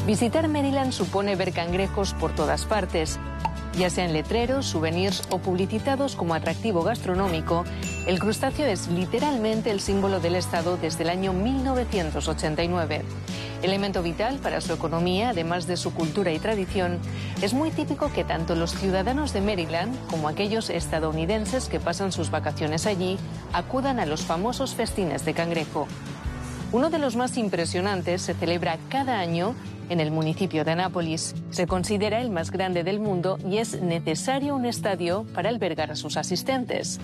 Visitar Maryland supone ver cangrejos por todas partes. Ya sean letreros, souvenirs o publicitados como atractivo gastronómico, el crustáceo es literalmente el símbolo del estado desde el año 1989. Elemento vital para su economía, además de su cultura y tradición, es muy típico que tanto los ciudadanos de Maryland como aquellos estadounidenses que pasan sus vacaciones allí acudan a los famosos festines de cangrejo. Uno de los más impresionantes se celebra cada año en el municipio de Annapolis. Se considera el más grande del mundo y es necesario un estadio para albergar a sus asistentes.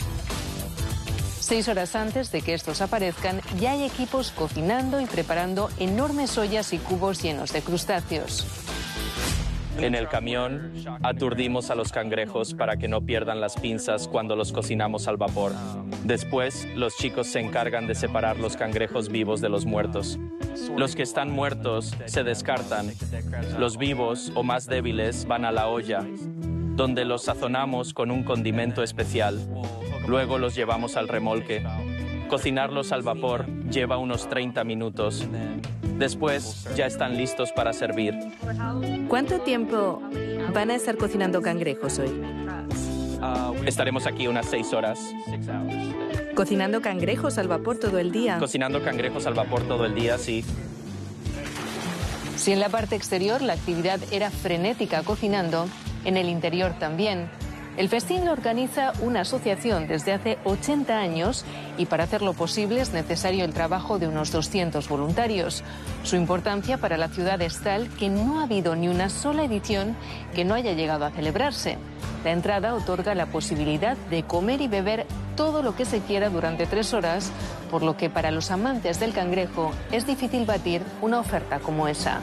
6 horas antes de que estos aparezcan, ya hay equipos cocinando y preparando enormes ollas y cubos llenos de crustáceos. En el camión aturdimos a los cangrejos para que no pierdan las pinzas cuando los cocinamos al vapor. Después, los chicos se encargan de separar los cangrejos vivos de los muertos. Los que están muertos se descartan. Los vivos o más débiles van a la olla, donde los sazonamos con un condimento especial. Luego los llevamos al remolque. Cocinarlos al vapor lleva unos 30 minutos. Después ya están listos para servir. ¿Cuánto tiempo van a estar cocinando cangrejos hoy? Estaremos aquí unas 6 horas. ¿Cocinando cangrejos al vapor todo el día? Cocinando cangrejos al vapor todo el día, sí. Si en la parte exterior la actividad era frenética cocinando, en el interior también. El festín lo organiza una asociación desde hace 80 años y para hacerlo posible es necesario el trabajo de unos 200 voluntarios. Su importancia para la ciudad es tal que no ha habido ni una sola edición que no haya llegado a celebrarse. La entrada otorga la posibilidad de comer y beber todo lo que se quiera durante 3 horas, por lo que para los amantes del cangrejo es difícil batir una oferta como esa.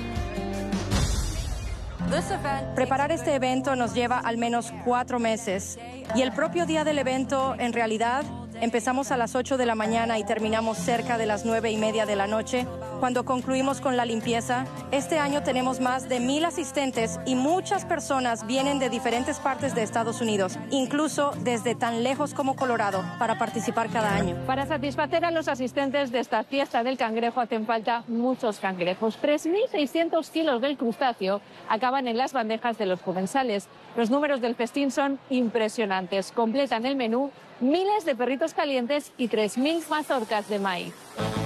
Preparar este evento nos lleva al menos 4 meses y el propio día del evento, en realidad, empezamos a las 8 de la mañana y terminamos cerca de las 9:30 de la noche. Cuando concluimos con la limpieza, este año tenemos más de 1,000 asistentes y muchas personas vienen de diferentes partes de Estados Unidos, incluso desde tan lejos como Colorado, para participar cada año. Para satisfacer a los asistentes de esta fiesta del cangrejo hacen falta muchos cangrejos. 3.600 kilos del crustáceo acaban en las bandejas de los comensales. Los números del festín son impresionantes. Completan el menú miles de perritos calientes y 3.000 mazorcas de maíz.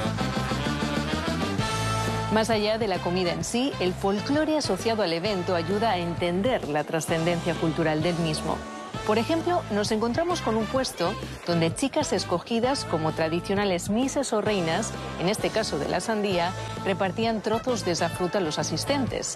Más allá de la comida en sí, el folclore asociado al evento ayuda a entender la trascendencia cultural del mismo. Por ejemplo, nos encontramos con un puesto donde chicas escogidas como tradicionales misses o reinas, en este caso de la sandía, repartían trozos de esa fruta a los asistentes.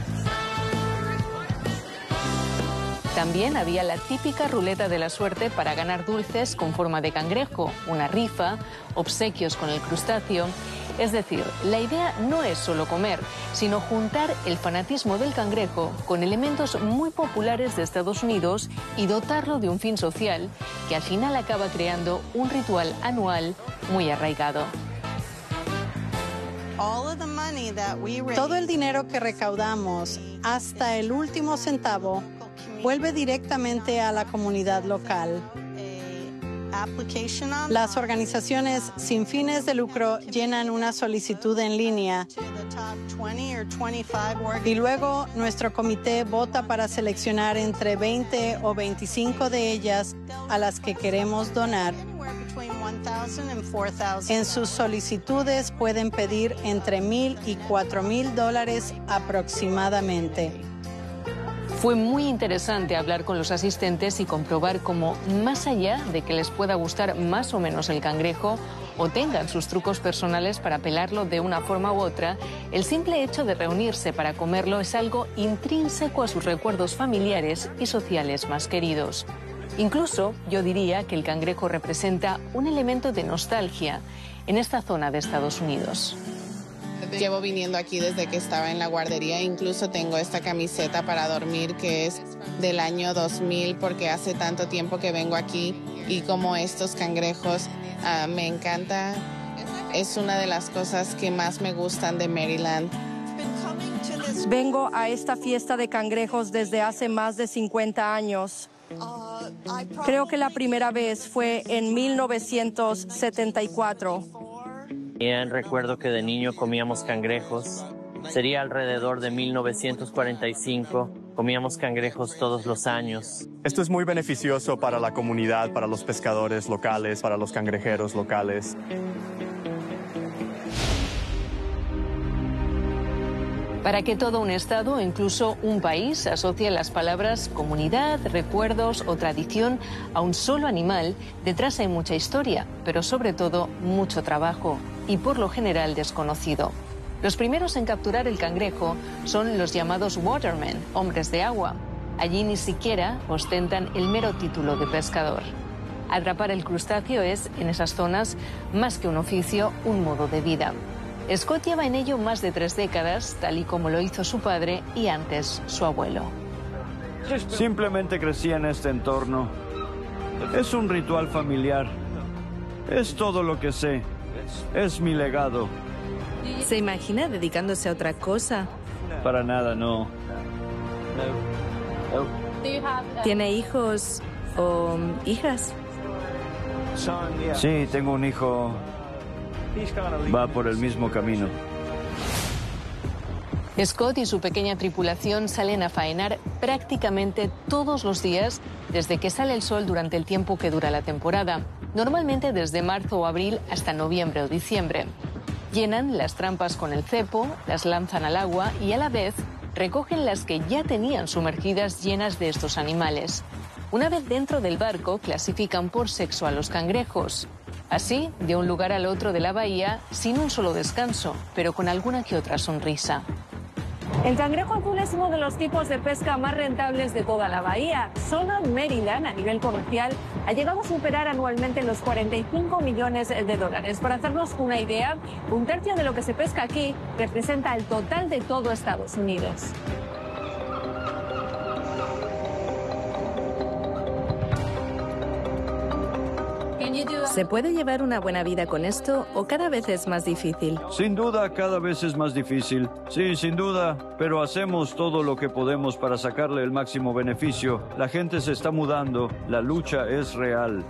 También había la típica ruleta de la suerte para ganar dulces con forma de cangrejo, una rifa, obsequios con el crustáceo. Es decir, la idea no es solo comer, sino juntar el fanatismo del cangrejo con elementos muy populares de Estados Unidos y dotarlo de un fin social que al final acaba creando un ritual anual muy arraigado. Todo el dinero que recaudamos, hasta el último centavo, vuelve directamente a la comunidad local. Las organizaciones sin fines de lucro llenan una solicitud en línea y luego nuestro comité vota para seleccionar entre 20 o 25 de ellas a las que queremos donar. En sus solicitudes pueden pedir entre $1,000 y $4,000 aproximadamente. Fue muy interesante hablar con los asistentes y comprobar cómo, más allá de que les pueda gustar más o menos el cangrejo o tengan sus trucos personales para pelarlo de una forma u otra, el simple hecho de reunirse para comerlo es algo intrínseco a sus recuerdos familiares y sociales más queridos. Incluso, yo diría que el cangrejo representa un elemento de nostalgia en esta zona de Estados Unidos. Llevo viniendo aquí desde que estaba en la guardería, incluso tengo esta camiseta para dormir que es del año 2000 porque hace tanto tiempo que vengo aquí y como estos cangrejos me encanta, es una de las cosas que más me gustan de Maryland. Vengo a esta fiesta de cangrejos desde hace más de 50 años. Creo que la primera vez fue en 1974. Recuerdo que de niño comíamos cangrejos Sería alrededor de 1945. Comíamos cangrejos todos los años. Esto es muy beneficioso para la comunidad, para los pescadores locales, para los cangrejeros locales. Para que todo un estado o incluso un país asocie las palabras comunidad, recuerdos o tradición a un solo animal, detrás hay mucha historia, pero sobre todo mucho trabajo y por lo general desconocido. Los primeros en capturar el cangrejo son los llamados watermen, hombres de agua. Allí ni siquiera ostentan el mero título de pescador. Atrapar el crustáceo es, en esas zonas, más que un oficio, un modo de vida. Scott lleva en ello más de 3 décadas, tal y como lo hizo su padre y antes su abuelo. Simplemente crecí en este entorno. Es un ritual familiar. Es todo lo que sé. Es mi legado. ¿Se imagina dedicándose a otra cosa? Para nada, no. ¿Tiene hijos o hijas? Sí, tengo un hijo. Va por el mismo camino. Scott y su pequeña tripulación salen a faenar prácticamente todos los días desde que sale el sol durante el tiempo que dura la temporada, normalmente desde marzo o abril hasta noviembre o diciembre. Llenan las trampas con el cepo, las lanzan al agua y a la vez recogen las que ya tenían sumergidas llenas de estos animales. Una vez dentro del barco, clasifican por sexo a los cangrejos. Así, de un lugar al otro de la bahía, sin un solo descanso, pero con alguna que otra sonrisa. El cangrejo azul es uno de los tipos de pesca más rentables de toda la bahía. Solo en Maryland, a nivel comercial, ha llegado a superar anualmente los 45 millones de dólares. Para hacernos una idea, 1/3 de lo que se pesca aquí representa el total de todo Estados Unidos. ¿Se puede llevar una buena vida con esto o cada vez es más difícil? Sin duda, cada vez es más difícil. Sí, sin duda, pero hacemos todo lo que podemos para sacarle el máximo beneficio. La gente se está mudando, la lucha es real.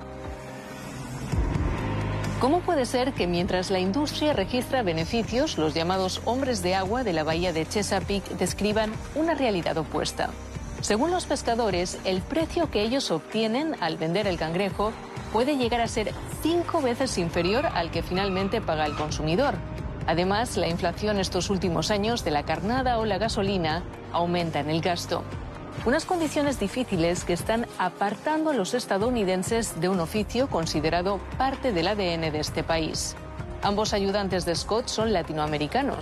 ¿Cómo puede ser que mientras la industria registra beneficios, los llamados hombres de agua de la bahía de Chesapeake describan una realidad opuesta? Según los pescadores, el precio que ellos obtienen al vender el cangrejo puede llegar a ser 5 veces inferior al que finalmente paga el consumidor. Además, la inflación estos últimos años de la carnada o la gasolina aumenta en el gasto. Unas condiciones difíciles que están apartando a los estadounidenses de un oficio considerado parte del ADN de este país. Ambos ayudantes de Scott son latinoamericanos.